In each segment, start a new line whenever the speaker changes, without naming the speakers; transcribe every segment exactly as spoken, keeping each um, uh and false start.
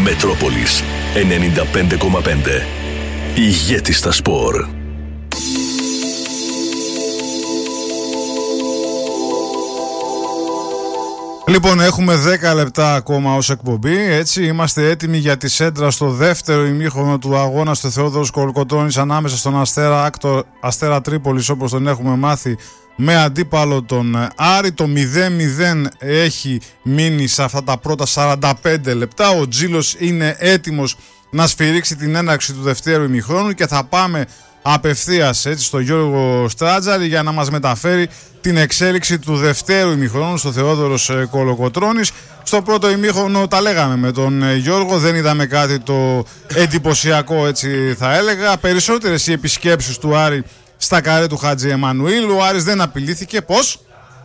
Μετρόπολης ενενήντα πέντε κόμμα πέντε. Ηγέτης στα σπορ.
Λοιπόν, έχουμε δέκα λεπτά ακόμα ως εκπομπή. Έτσι, είμαστε έτοιμοι για τη σέντρα στο δεύτερο ημίχρονο του αγώνα στο Θεόδωρος Κολοκοτρώνης ανάμεσα στον Αστέρα Άκτο, Αστέρα Τρίπολης, όπως τον έχουμε μάθει, με αντίπαλο τον Άρη. Το μηδέν μηδέν έχει μείνει σε αυτά τα πρώτα σαράντα πέντε λεπτά. Ο Τζίλος είναι έτοιμος να σφυρίξει την έναρξη του δευτέρου ημιχρόνου και θα πάμε απευθείας έτσι στο Γιώργο Στράτζαλη για να μας μεταφέρει την εξέλιξη του δευτέρου ημιχρόνου στο Θεόδωρος Κολοκοτρώνης. Στο πρώτο ημίχρονο τα λέγαμε με τον Γιώργο, δεν είδαμε κάτι το εντυπωσιακό, έτσι θα έλεγα. Περισσότερες οι επισκέψεις του Άρη στα καρέ του Χατζη Εμμανουήλ. Ο Άρης δεν απειλήθηκε. Πώς?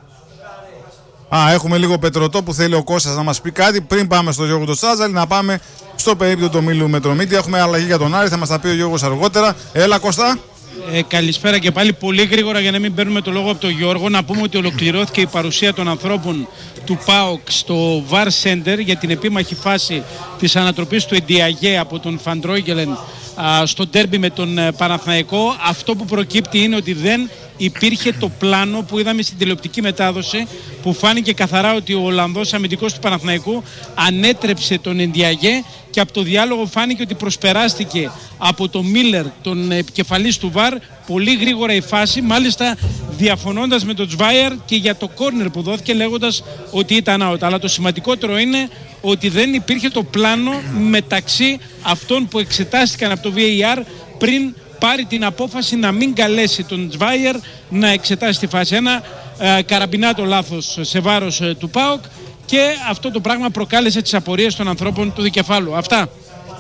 Α, έχουμε λίγο πετρωτό που θέλει ο Κώστας να μας πει κάτι. Πριν πάμε στο Γιώργο Στράτζαλη, να πάμε στο περίπτωτο Μήλου Μετρομίτη. Έχουμε αλλαγή για τον Άρη, θα μας τα πει ο Γιώργος αργότερα. Έλα Κώστα.
Ε, καλησπέρα και πάλι, πολύ γρήγορα για να μην παίρνουμε το λόγο από τον Γιώργο. Να πούμε ότι ολοκληρώθηκε η παρουσία των ανθρώπων του ΠΑΟΚ στο βαρ Center για την επίμαχη φάση της ανατροπής του Εντιαγέ από τον Φαντρόγγελεν στο ντέρμπι με τον Παναθηναϊκό. Αυτό που προκύπτει είναι ότι δεν υπήρχε το πλάνο που είδαμε στην τηλεοπτική μετάδοση, που φάνηκε καθαρά ότι ο Ολλανδός αμυντικός του Παναθηναϊκού ανέτρεψε τον Εντιαγέ και από το διάλογο φάνηκε ότι προσπεράστηκε από τον Μίλλερ, τον επικεφαλής του βαρ, πολύ γρήγορα η φάση, μάλιστα διαφωνώντας με τον Τσβάιερ και για το κόρνερ που δόθηκε, λέγοντας ότι ήταν out. Αλλά το σημαντικότερο είναι ότι δεν υπήρχε το πλάνο μεταξύ αυτών που εξετάστηκαν από το βι έι αρ πριν πάρει την απόφαση να μην καλέσει τον Τσβάιερ να εξετάσει τη φάση. Ένα ε, καραμπινάτο λάθος σε βάρος ε, του ΠΑΟΚ, και αυτό το πράγμα προκάλεσε τις απορίες των ανθρώπων του δικεφάλου. Αυτά.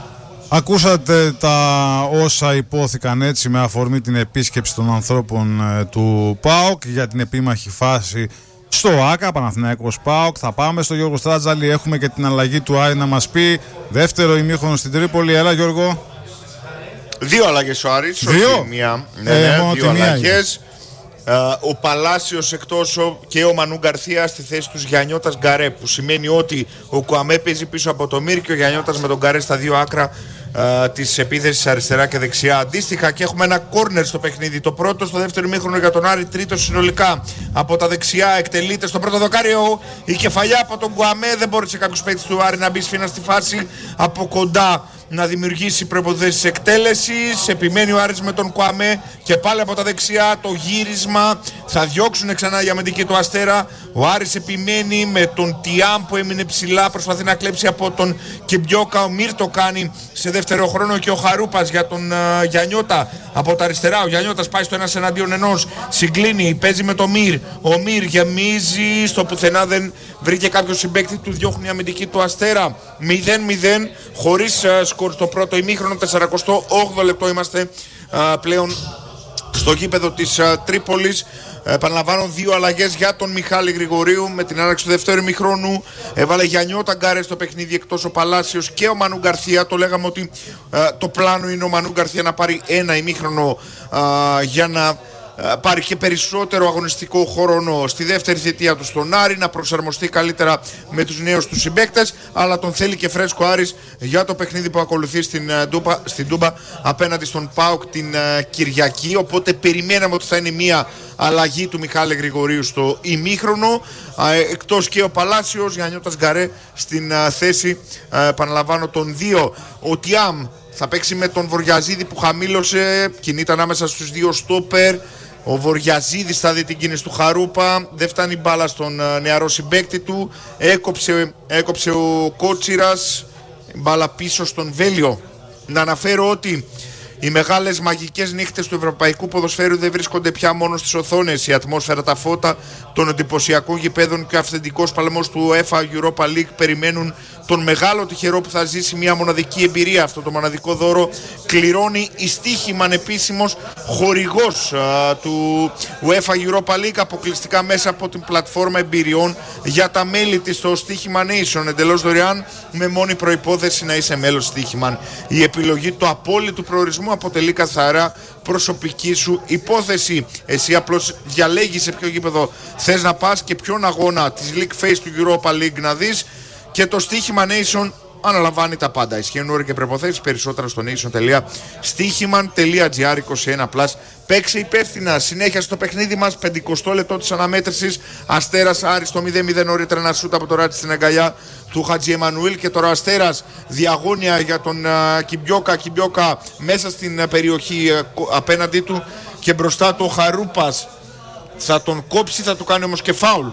Ακούσατε τα όσα υπόθηκαν έτσι με αφορμή την επίσκεψη των ανθρώπων ε, του ΠΑΟΚ για την επίμαχη φάση στο ΆΚΑ, Παναθηναϊκός ΠΑΟΚ. Θα πάμε στο Γιώργο Στράτζαλη, έχουμε και την αλλαγή του Άρη να μας πει. Δεύτερο ημίχρονο στην Τρίπολη. Έλα Γιώργο.
Δύο αλλαγές ο Άρης,
δύο,
όχι μία. Ναι,
ε,
ναι,
μόνο
δύο αλλαγές.
Uh,
ο Παλάσιος εκτός και ο Μανού Γκαρθία στη θέση του Γιαννιώτας Γκαρέ, που σημαίνει ότι ο Κουαμέ παίζει πίσω από το Μύρ και ο Γιαννιώτας με τον Γκαρέ στα δύο άκρα uh, της επίθεσης αριστερά και δεξιά αντίστοιχα. Και έχουμε ένα κόρνερ στο παιχνίδι, το πρώτο στο δεύτερο ημίχρονο για τον Άρη, τρίτο συνολικά από τα δεξιά, εκτελείται στο πρώτο δοκάριο η κεφαλιά από τον Κουαμέ. Δεν μπόρεσε κάποιος παίκτης του Άρη να μπει σφίνα στη φάση από κοντά να δημιουργήσει προϋποθέσεις εκτέλεσης. Επιμένει ο Άρης με τον Κουαμέ και πάλι από τα δεξιά το γύρισμα. Θα διώξουν ξανά η αμυντική του Αστέρα. Ο Άρης επιμένει με τον Τιάμ που έμεινε ψηλά, προσπαθεί να κλέψει από τον Κιμπιόκα. Ο Μύρ το κάνει σε δεύτερο χρόνο και ο Χαρούπας για τον uh, Γιαννιώτα από τα αριστερά. Ο Γιαννιώτας πάει στο ένας εναντίον ενός, συγκλίνει, παίζει με τον Μύρ. Ο Μύρ γεμίζει στο πουθενά, δεν βρήκε κάποιο συμπαίκτη του, διώχνει η αμυντική του Αστέρα. μηδέν μηδέν χωρίς uh, σκορ στο πρώτο ημίχρονο. σαράντα οκτώ λεπτό είμαστε uh, πλέον στο γήπεδο της uh, Τρίπολης. Επαναλαμβάνω, δύο αλλαγές για τον Μιχάλη Γρηγορίου με την άναρξη του δεύτερου ημιχρόνου. Έβαλε Γιαννιώτα Γκαρέ στο παιχνίδι εκτός ο Παλάσιος και ο Μανού Γκαρθία. Το λέγαμε ότι uh, το πλάνο είναι ο Μανού Γκαρθία να πάρει ένα ημίχρονο uh, για να πάρει και περισσότερο αγωνιστικό χρόνο στη δεύτερη θητεία του στον Άρη, να προσαρμοστεί καλύτερα με τους νέους του συμπαίκτες, αλλά τον θέλει και φρέσκο Άρης για το παιχνίδι που ακολουθεί στην Τούμπα, στην Τούμπα απέναντι στον ΠΑΟΚ την uh, Κυριακή. Οπότε περιμέναμε ότι θα είναι μια αλλαγή του Μιχάλη Γρηγορίου στο ημίχρονο, uh, εκτός και ο Παλάσιος. Γιαννιώτας Γκαρέ στην uh, θέση, uh, επαναλαμβάνω, των δύο. Ο Τιάμ θα παίξει με τον Βοριαζίδη που χαμήλωσε, κινείται ανάμεσα στους δύο στόπερ. Ο Βοριαζίδης θα δει την κίνηση του Χαρούπα, δεν φτάνει μπάλα στον uh, νεαρό συμπαίκτη του, έκοψε, έκοψε ο Κότσιρας, μπάλα πίσω στον Βέλιο. Να αναφέρω ότι οι μεγάλες μαγικές νύχτες του ευρωπαϊκού ποδοσφαίρου δεν βρίσκονται πια μόνο στις οθόνες. Η ατμόσφαιρα, τα φώτα των εντυπωσιακών γηπέδων και ο αυθεντικός παλμός του UEFA Europa League περιμένουν τον μεγάλο τυχερό που θα ζήσει μια μοναδική εμπειρία. Αυτό το μοναδικό δώρο κληρώνει η Στοίχημαν, επίσημος χορηγός α, του UEFA Europa League, αποκλειστικά μέσα από την πλατφόρμα εμπειριών για τα μέλη της, το Στοίχημαν Nation, εντελώς δωρεάν, με μόνη προϋπόθεση να είσαι μέλος Στοίχημαν. Η επιλογή του απόλυτου προορισμού αποτελεί καθαρά προσωπική σου υπόθεση. Εσύ απλώς διαλέγεις σε ποιο γήπεδο θες να πας και ποιον αγώνα της League Phase του Europa League να δεις, και το Στοίχημαν Nation αναλαμβάνει τα πάντα. Ισχύουν όροι και προϋποθέσεις, περισσότερα στο nation τελεία stichiman τελεία gr. είκοσι ένα πλας. Παίξε υπεύθυνα. Συνέχεια στο παιχνίδι μας. πενηκοστό λεπτό της αναμέτρησης. Αστέρας Άρης το μηδέν μηδέν. Νωρίτερα ένα σούτ από το Ράτσι στην αγκαλιά του Χατζη Εμμανουήλ. Και τώρα Αστέρας διαγώνια για τον uh, Κιμπιόκα. Κιμπιόκα μέσα στην uh, περιοχή uh, απέναντί του. Και μπροστά του ο Χαρούπας. Θα τον κόψει, θα του κάνει όμως και φάουλ.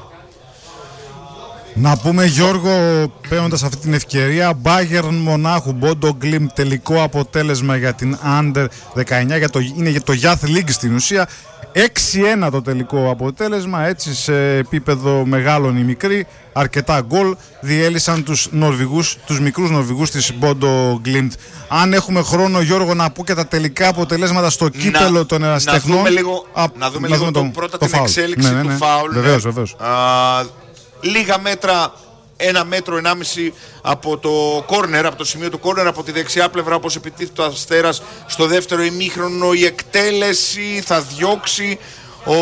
Να πούμε, Γιώργο, παίρνοντας αυτή την ευκαιρία, Bayern Μονάχου, Μπόντο Γκλιμ, τελικό αποτέλεσμα για την Under δεκαεννιά, για το, είναι για το Youth League στην ουσία. έξι ένα το τελικό αποτέλεσμα, έτσι σε επίπεδο μεγάλων ή μικρή, αρκετά γκολ διέλυσαν τους Νορβηγούς, τους μικρούς Νορβηγούς της Μπόντο Γκλιμ. Αν έχουμε χρόνο, Γιώργο, να πω και τα τελικά αποτελέσματα στο κύπελο να, των ερασιτεχνών.
Να δούμε λίγο, Α, να δούμε να λίγο το, πρώτα το την φάουλ. Εξέλιξη ναι, ναι, ναι. του φάουλ.
Βεβαίως, βεβαίως.
Α, λίγα μέτρα, ένα μέτρο, ενάμιση από το κόρνερ, από το σημείο του κόρνερ, από τη δεξιά πλευρά, όπως επιτίθεται ο Αστέρας στο δεύτερο ημίχρονο. Η εκτέλεση θα διώξει ο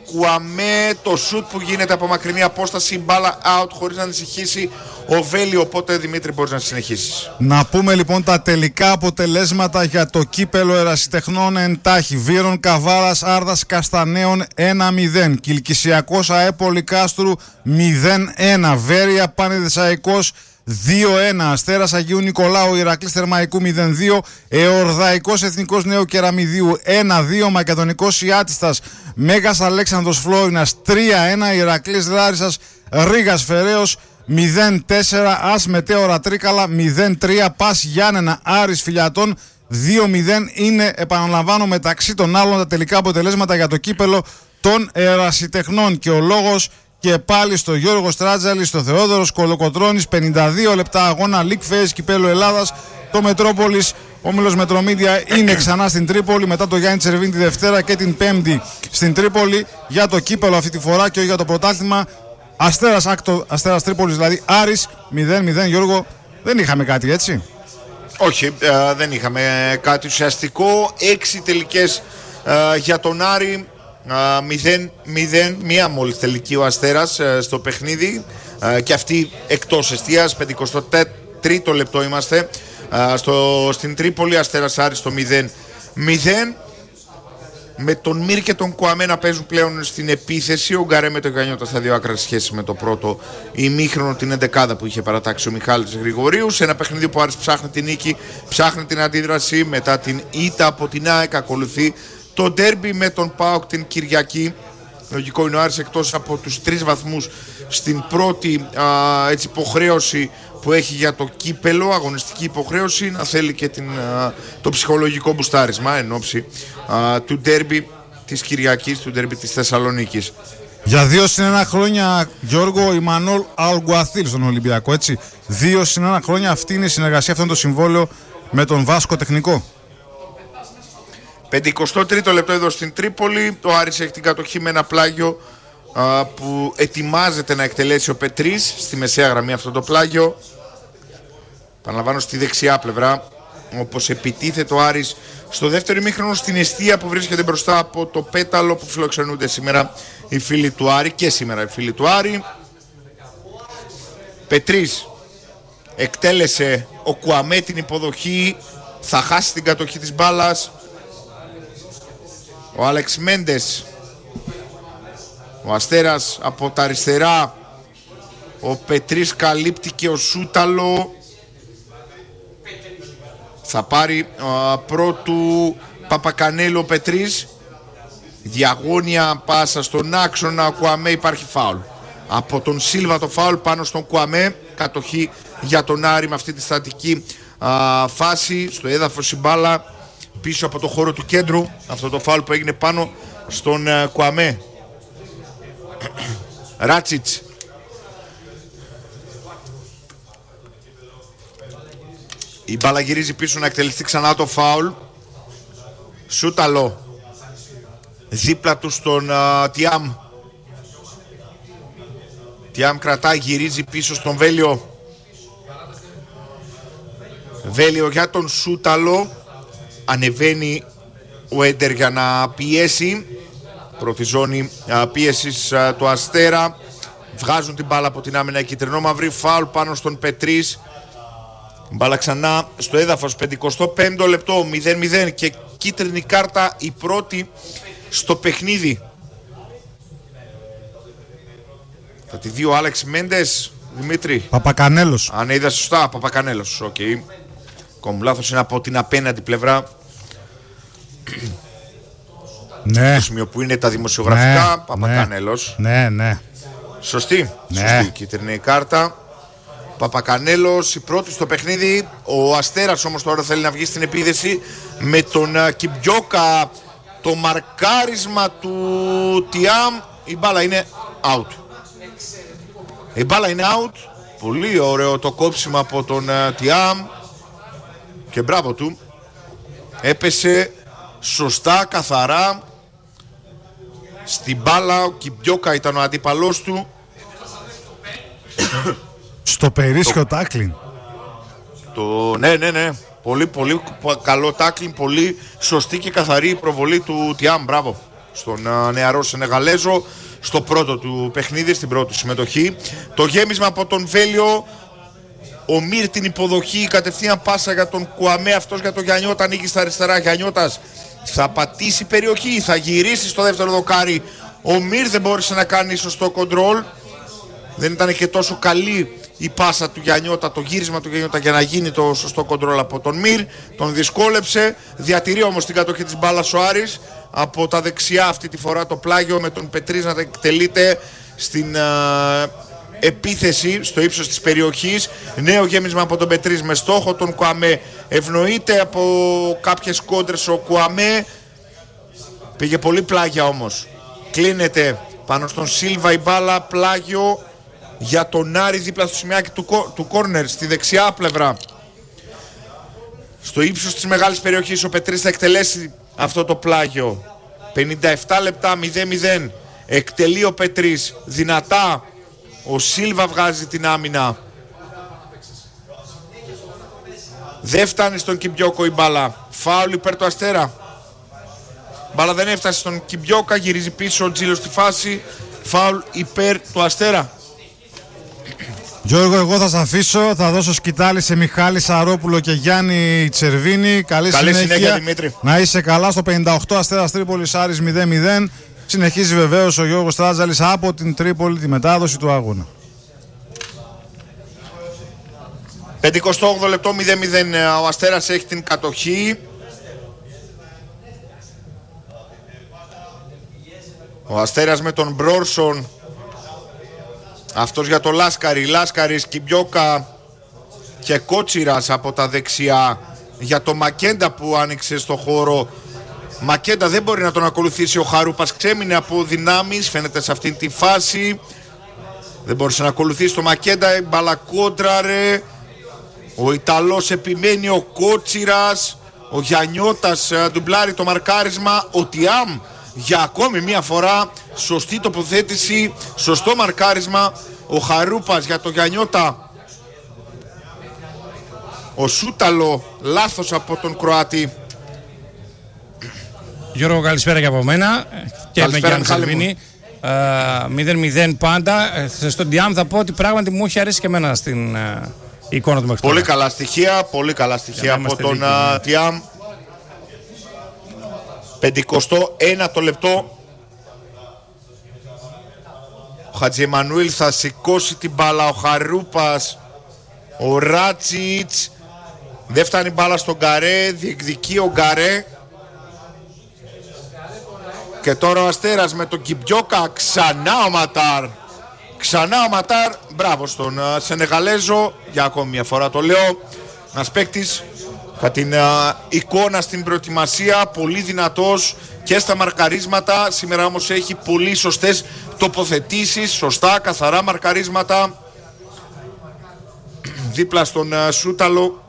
Κουαμέ, το σουτ που γίνεται από μακρινή απόσταση, μπάλα out χωρίς να ανησυχήσει ο Βέλη. Οπότε, Δημήτρη, μπορείς να συνεχίσεις.
Να πούμε λοιπόν τα τελικά αποτελέσματα για το κύπελο ερασιτεχνών εντάχει. Βύρον Καβάρας Άρδας Καστανέων ένα μηδέν, Κιλκυσιακός ΑΕ Πολυκάστρου μηδέν ένα, Βέρεια Πανεδεσσαϊκός δύο ένα, Αστέρας Αγίου Νικολάου Ηρακλής Θερμαϊκού μηδέν δύο, Εορδαϊκός Εθνικός Νέου Κεραμιδίου ένα δύο, Μακεδονικός Ιάτιστας Μέγας Αλέξανδρος Φλόρινας τρία ένα, Ηρακλής Λάρισσας Ρήγας Φεραίος μηδέν τέσσερα, Ας Μετέωρα Τρίκαλα μηδέν τρία, Πας Γιάννενα Άρης Φιλιατών δύο μηδέν. Είναι, επαναλαμβάνω, μεταξύ των άλλων τα τελικά αποτελέσματα για το κύπελο των ερασιτεχνών. Και ο λόγος και πάλι στο Γιώργο Στράτζαλη, στο Θεόδωρος Κολοκοτρώνης. Πενήντα δύο λεπτά αγώνα League Phase κυπέλου Ελλάδας. Το Μετρόπολης, όμιλος Μετρομίδια, είναι ξανά στην Τρίπολη μετά το Γιάννη Τσερβίνη τη Δευτέρα και την Πέμπτη στην Τρίπολη για το κύπελο αυτή τη φορά και όχι για το πρωτάθλημα. Αστέρας Άκτο, Αστέρας Τρίπολης δηλαδή, Άρης μηδέν μηδέν. Γιώργο, δεν είχαμε κάτι, έτσι?
Όχι, ε, δεν είχαμε κάτι ουσιαστικό. Έξι τελικές ε, για τον Άρη, ε, μηδέν μηδέν, μία μόλις τελική ο Αστέρας ε, στο παιχνίδι ε, και αυτή εκτός εστίας. πενηκοστό τρίτο λεπτό είμαστε ε, στο, στην Τρίπολη. Αστέρας Άρης στο μηδέν μηδέν. Με τον Μύρ και τον Κουαμέ να παίζουν πλέον στην επίθεση. Ο Γκαρέ με τον Γανιώτα στα δύο άκρα σχέση με το πρώτο ημίχρονο, την εντεκάδα που είχε παρατάξει ο Μιχάλης Γρηγορίου. Σε ένα παιχνίδι που Άρης ψάχνει την νίκη, ψάχνει την αντίδραση. Μετά την ήττα από την ΑΕΚ ακολουθεί το ντέρμπι με τον ΠΑΟΚ την Κυριακή. Λογικό είναι ο Άρης, εκτός από τους τρεις βαθμούς στην πρώτη α, έτσι, υποχρέωση που έχει για το κύπελο, αγωνιστική υποχρέωση, να θέλει και την, α, το ψυχολογικό μπουστάρισμα εν ώψη α, του ντέρμπι της Κυριακής, του ντέρμπι της Θεσσαλονίκης.
Για δύο συν ένα χρόνια, Γιώργο, η Μανόλ Αλγκουαθίλ στον Ολυμπιακό, έτσι. Δύο συν ένα χρόνια, αυτή είναι η συνεργασία, αυτό είναι το συμβόλαιο με τον Βάσκο Τεχνικό.
πενηκοστό τρίτο λεπτό εδώ στην Τρίπολη. Ο Άρης έχει την κατοχή με ένα πλάγιο α, που ετοιμάζεται να εκτελέσει ο Πετρής στη μεσαία γραμμή αυτό το πλάγιο. Παραλαμβάνω στη δεξιά πλευρά, όπως επιτίθεται ο Άρης στο δεύτερο ημίχρονο στην εστία που βρίσκεται μπροστά από το Πέταλο που φιλοξενούνται σήμερα οι φίλοι του Άρη και σήμερα οι φίλοι του Άρη. Πετρής εκτέλεσε ο Κουαμέ την υποδοχή, θα χάσει την κατοχή της μπάλας. Ο Άλεξ Μέντες, ο Αστέρας από τα αριστερά, ο Πετρής καλύπτει και ο Σούταλο. Θα πάρει uh, πρώτου Παπακανέλο Πετρής, διαγώνια πάσα στον άξονα, ο Κουαμέ, υπάρχει φάουλ. Από τον Σίλβα το φάουλ πάνω στον Κουαμέ, κατοχή για τον Άρη με αυτή τη στατική uh, φάση, στο έδαφος η μπάλα πίσω από το χώρο του κέντρου, αυτό το φάουλ που έγινε πάνω στον uh, Κουαμέ. Ράτσιτς. Η μπάλα γυρίζει πίσω να εκτελεστεί ξανά το φάουλ. Σούταλο δίπλα του στον uh, Τιάμ. Τιάμ κρατάει, γυρίζει πίσω στον Βέλιο. Βέλιο για τον Σούταλο. Ανεβαίνει ο Έντερ για να πιέσει. Πρώτη ζώνη uh, πίεσης uh, του Αστέρα. Βγάζουν την μπάλα από την άμυνα, κυτρινό μαύρη, φάουλ πάνω στον Πετρής. Μπάλα ξανά στο έδαφος, πενηκοστό πέμπτο λεπτό, μηδέν μηδέν και κίτρινη κάρτα η πρώτη στο παιχνίδι. Θα τη δει ο Άλεξ Μέντες, Δημήτρη.
Παπακανέλος.
Αν είδα σωστά, Παπακανέλος. Οκ. Okay. Κόμου λάθος είναι από την απέναντι πλευρά.
Ναι.
Το σημείο που είναι τα δημοσιογραφικά,
ναι,
Παπακανέλος.
Ναι, ναι.
Σωστή.
Ναι.
Σωστή κίτρινη κάρτα. Παπακανέλος, η πρώτη στο παιχνίδι. Ο Αστέρας όμως τώρα θέλει να βγει στην επίδεση με τον uh, Κιμπιόκα. Το μαρκάρισμα του Τιάμ. Η μπάλα είναι out. Η μπάλα είναι out. Πολύ ωραίο το κόψιμο από τον uh, Τιάμ. Και μπράβο του. Έπεσε σωστά, καθαρά. Στην μπάλα ο Κιμπιόκα ήταν ο αντίπαλός του.
Στο περίσσιο τάκλιν.
Το... Ναι, ναι, ναι. Πολύ, πολύ καλό τάκλιν. Πολύ σωστή και καθαρή προβολή του Τιάμ. Μπράβο στον uh, νεαρό Σενεγαλέζο. Στο πρώτο του παιχνίδι, στην πρώτη συμμετοχή. Το γέμισμα από τον Βέλιο. Ο Μύρ την υποδοχή, κατευθείαν πάσα για τον Κουαμέ. Αυτός για τον Γιαννιώτα, ανοίγει στα αριστερά. Γιαννιώτας θα πατήσει περιοχή, θα γυρίσει στο δεύτερο δοκάρι. Ο Μύρ δεν μπόρεσε να κάνει σωστό κοντρόλ. Δεν ήταν και τόσο καλή η πάσα του Γιαννιώτα, το γύρισμα του Γιαννιώτα για να γίνει το σωστό κοντρόλ από τον Μύρ. Τον δυσκόλεψε. Διατηρεί όμως την κατοχή της μπάλας ο Άρης. Από τα δεξιά αυτή τη φορά το πλάγιο με τον Πετρής να εκτελείται στην uh, επίθεση στο ύψος της περιοχής. Νέο γέμισμα από τον Πετρής με στόχο τον Κουαμέ. Ευνοείται από κάποιες κόντρες ο Κουαμέ. Πήγε πολύ πλάγια όμως. Κλείνεται πάνω στον Σίλβα η μπάλα, πλάγιο για τον Άρη δίπλα στο σημειάκι του, του κόρνερ στη δεξιά πλευρά. Στο ύψος της μεγάλης περιοχής ο Πετρής θα εκτελέσει αυτό το πλάγιο. πενήντα επτά λεπτά, μηδέν μηδέν. Εκτελεί ο Πετρής δυνατά. Ο Σίλβα βγάζει την άμυνα. Δεν φτάνει στον Κιμπιόκο η μπάλα. Φάουλ υπέρ του Αστέρα. Μπάλα δεν έφτασε στον Κιμπιόκα. Γυρίζει πίσω ο Τζίλος στη φάση. Φάουλ υπέρ του Αστέρα.
Γιώργο, εγώ θα σας αφήσω. Θα δώσω σκητάλη σε Μιχάλη Σαρόπουλο και Γιάννη Τσερβίνη. Καλή,
Καλή
συνέχεια.
συνέχεια, Δημήτρη.
Να είσαι καλά. Στο πενήντα οκτώ Αστέρας Τρίπολης Άρης μηδέν μηδέν. Συνεχίζει βεβαίως ο Γιώργος Τράτζαλης από την Τρίπολη τη μετάδοση του αγώνα.
πενηκοστό όγδοο λεπτό, μηδέν μηδέν. Ο Αστέρας έχει την κατοχή. Ο Αστέρας με τον Μπρόρσον. Αυτός για το Λάσκαρη. Λάσκαρης, Κιμπιόκα και Κότσιρας από τα δεξιά. Για το Μακέντα που άνοιξε στο χώρο. Μακέντα δεν μπορεί να τον ακολουθήσει ο Χαρούπας. Ξέμεινε από δυνάμεις, φαίνεται σε αυτήν τη φάση. Δεν μπορούσε να ακολουθήσει το Μακέντα. Μπαλακόντραρε. Ο Ιταλός επιμένει, ο Κότσιρας. Ο Γιαννιώτας ντουμπλάρει το μαρκάρισμα. Ο Τιάμ για ακόμη μία φορά. Σωστή τοποθέτηση, σωστό μαρκάρισμα. Ο Χαρούπας για το Γιαννιώτα. Ο Σούταλο, λάθος από τον Κροάτη.
Γιώργο, καλησπέρα και από μένα. Και με Γιάννη Τσερβίνη. μηδέν μηδέν πάντα. Στον Τιάμ θα πω ότι πράγματι μου έχει αρέσει και εμένα στην uh, εικόνα του μέχρι
Πολύ
τώρα.
καλά στοιχεία, πολύ καλά στοιχεία από τον uh, Τιάμ. πενηκοστό ένατο λεπτό. Ο Χατζιεμανουήλ θα σηκώσει την μπάλα. Ο Χαρούπας, ο Ράτσιτς. Δεν φτάνει μπάλα στον Γκαρέ. Διεκδικεί ο Γκαρέ. Και τώρα ο Αστέρας με τον Κιμπιόκα. Ξανά ο Ματάρ. Ξανά ο Ματάρ. Μπράβο στον uh, Σενεγαλέζο. Για ακόμη μια φορά το λέω. Ένας παίκτης με την uh, εικόνα στην προετοιμασία. Πολύ δυνατός και στα μαρκαρίσματα. Σήμερα όμως έχει πολύ σωστές τοποθετήσεις. Σωστά, καθαρά μαρκαρίσματα. Δίπλα στον uh, Σούταλο.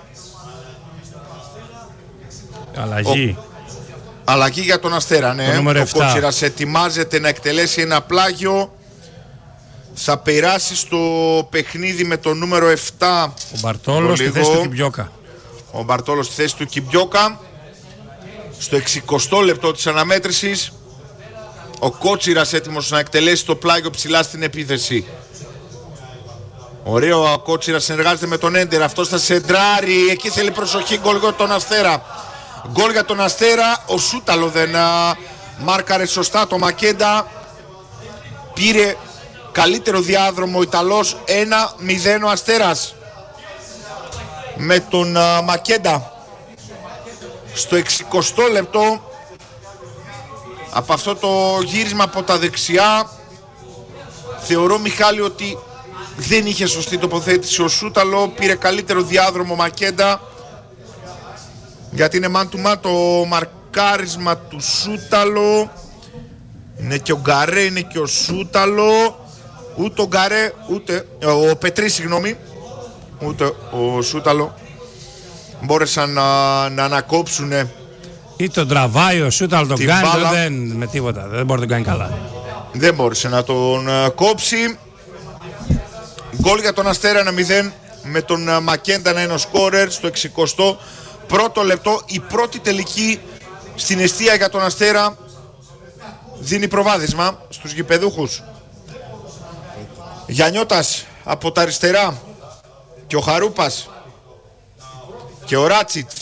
Αλλαγή.
Ο... Αλλαγή για τον Αστέρα, ναι. Ο Κότσιρας ετοιμάζεται να εκτελέσει ένα πλάγιο. Θα περάσει στο παιχνίδι με το νούμερο επτά.
Ο Μπαρτόλος στη θέση του Κιμπιόκα.
Ο Μπαρτόλος στη θέση του Κιμπιόκα. Στο εξηκοστό λεπτό της αναμέτρησης. Ο Κότσιρας έτοιμος να εκτελέσει το πλάγιο ψηλά στην επίθεση. Ωραίο Κότσιρα, συνεργάζεται με τον Έντερ. Αυτός θα σεντράρει. Εκεί θέλει προσοχή. Γκολ για τον Αστέρα. Γκολ για τον Αστέρα. Ο Σούταλο δεν α, μάρκαρε σωστά. Το Μακέντα πήρε καλύτερο διάδρομο ο Ιταλός. ένα μηδέν ο Αστέρας με τον α, Μακέντα. Στο εξηκοστό λεπτό, από αυτό το γύρισμα από τα δεξιά, θεωρώ, Μιχάλη, ότι δεν είχε σωστή τοποθέτηση ο Σούταλο. Πήρε καλύτερο διάδρομο Μακέντα, γιατί είναι man to man το μαρκάρισμα του Σούταλο. Είναι και ο Γκαρέ, είναι και ο Σούταλο. Ούτε ο Γκαρέ, ούτε ο Πετρί, συγγνώμη, ούτε ο Σούταλο μπόρεσαν να, να ανακόψουν.
Ή τον τραβάει ο Σούταλο, τον κάνει, το δεν, με τίποτα, δεν μπορεί να τον κάνει καλά. Δεν
μπόρεσε να τον uh, κόψει. Γκολ για τον Αστέρα ένα μηδέν με τον uh, Μακέντα να είναι ο σκόρερ στο εξηκοστό πρώτο λεπτό. Η πρώτη τελική στην εστία για τον Αστέρα δίνει προβάδισμα στους γηπεδούχους. Γιαννιώτας από τα αριστερά και ο Χαρούπας και ο Ράτσιτ